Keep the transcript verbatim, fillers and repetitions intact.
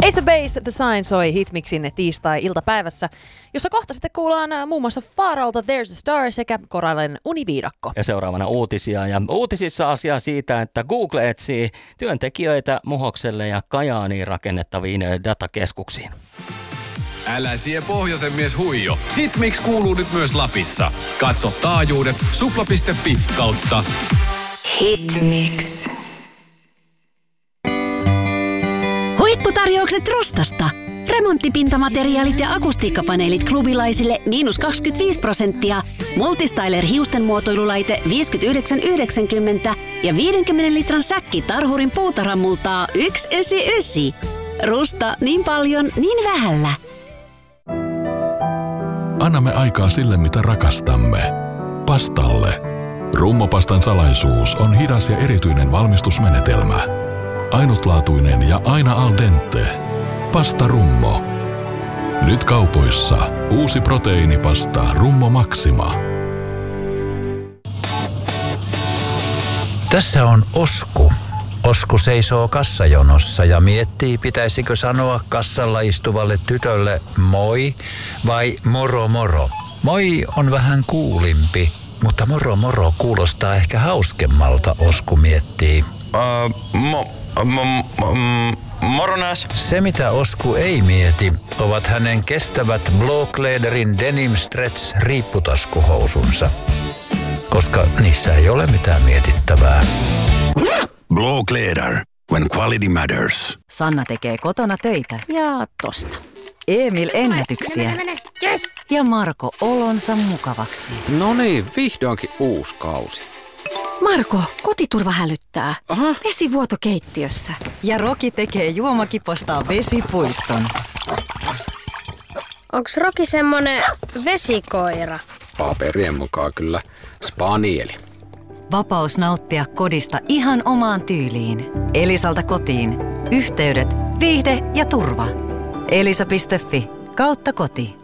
Ace of Base, The Sign soi Hitmixin tiistai-iltapäivässä, jossa kohta sitten kuullaan muun muassa Faaralta There's a Star sekä Korallen Univiidakko. Ja seuraavana uutisia. Ja uutisissa asiaa siitä, että Google etsii työntekijöitä Muhokselle ja Kajaaniin rakennettaviin datakeskuksiin. Älä sie pohjoisen mies huijo. Hitmix kuuluu nyt myös Lapissa. Katso taajuudet supla piste fi kautta Hitmix. Huipputarjoukset Rostasta. Remonttipintamateriaalit ja akustiikkapaneelit klubilaisille miinus kaksikymmentäviisi prosenttia. Multistyler hiustenmuotoilulaite viisikymmentäyhdeksän yhdeksänkymmentä ja viidenkymmenen litran säkki Tarhurin puutarhamultaa yksi yhdeksänkymmentäyhdeksän. Rusta niin paljon, niin vähällä. Annamme aikaa sille, mitä rakastamme. Pastalle. Rummopastan salaisuus on hidas ja erityinen valmistusmenetelmä. Ainutlaatuinen ja aina al dente. Pasta Rummo. Nyt kaupoissa uusi proteiinipasta Rummo Maxima. Tässä on Osku. Osku seisoo kassajonossa ja miettii, pitäisikö sanoa kassalla istuvalle tytölle moi vai moro moro. Moi on vähän kuulimpi, mutta moro moro kuulostaa ehkä hauskemmalta, Osku miettii. Uh, mo, mo, mo, moro nääs. Se mitä Osku ei mieti, ovat hänen kestävät Blåkläderin Denim Stretch riipputaskuhousunsa, koska niissä ei ole mitään mietittävää. Blåkläder, when quality matters. Sanna tekee kotona töitä. Ja tosta. Emil ennätyksiä. Mene, mene, yes. Ja Marko olonsa mukavaksi. No niin, vihdoinkin uusi kausi. Marko, kotiturva hälyttää. Aha. Vesivuoto keittiössä. Ja Roki tekee juomakipostaan vesipuiston. Onks Roki semmonen vesikoira? Paperien mukaan kyllä spanieli. Vapaus nauttia kodista ihan omaan tyyliin. Elisalta kotiin. Yhteydet, viihde ja turva. elisa piste fi kautta koti.